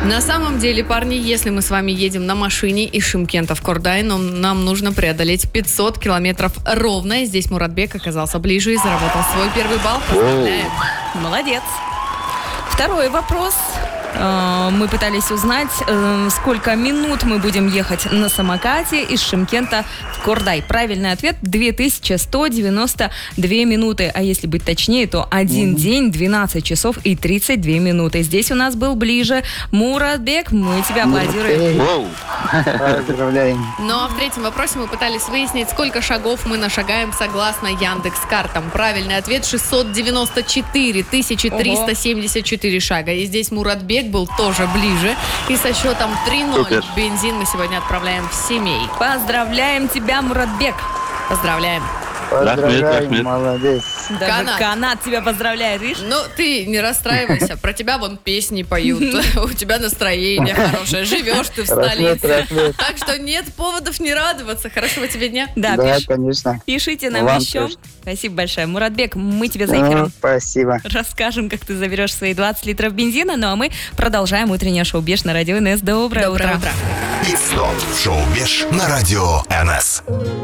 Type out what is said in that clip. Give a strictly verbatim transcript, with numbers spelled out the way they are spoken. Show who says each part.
Speaker 1: На самом деле, парни, если мы с вами едем на машине из Шымкента в Кордай, но нам нужно преодолеть пятьсот километров ровно. Здесь Муратбек оказался ближе и заработал свой первый балл. Поздравляем.
Speaker 2: Молодец. Второй вопрос. Мы пытались узнать, сколько минут мы будем ехать на самокате из Шымкента в Кордай. Правильный ответ – две тысячи сто девяносто две минуты. А если быть точнее, то один mm-hmm. день, двенадцать часов и тридцать две минуты. Здесь у нас был ближе Муратбек. Мы тебя аплодируем.
Speaker 3: Поздравляем.
Speaker 1: Ну а в третьем вопросе мы пытались выяснить, сколько шагов мы нашагаем согласно Яндекс.Картам. Правильный ответ – шестьсот девяносто четыре тысячи триста семьдесят четыре шага. И здесь Муратбек был тоже ближе. И со счетом три ноль
Speaker 4: Супер.
Speaker 1: бензин мы сегодня отправляем в семей.
Speaker 2: Поздравляем тебя, Муратбек.
Speaker 1: Поздравляем.
Speaker 3: Поздравляем,
Speaker 4: Рахмет.
Speaker 3: молодец.
Speaker 2: Даже
Speaker 1: Канат.
Speaker 2: канат тебя поздравляет, видишь?
Speaker 1: Ну, ты не расстраивайся. Про тебя вон песни поют. У тебя настроение хорошее. Живешь ты в
Speaker 3: Рахмет,
Speaker 1: столице.
Speaker 3: рахмет.
Speaker 1: Так что нет поводов не радоваться. Хорошего тебе дня.
Speaker 2: Да,
Speaker 3: Да,
Speaker 2: пиш-
Speaker 3: конечно.
Speaker 2: пишите нам
Speaker 3: Вам
Speaker 2: еще.
Speaker 3: тоже.
Speaker 2: Спасибо большое. Муратбек, мы тебе за
Speaker 3: Ну,
Speaker 2: эфиром
Speaker 3: спасибо.
Speaker 2: расскажем, как ты заберешь свои двадцать литров бензина. Ну а мы продолжаем утреннее шоу «Беш» на радио эн эс. Доброе,
Speaker 1: Доброе
Speaker 2: утро.
Speaker 1: утро.
Speaker 5: Пит-стоп. Шоу «Беш» на радио эн эс.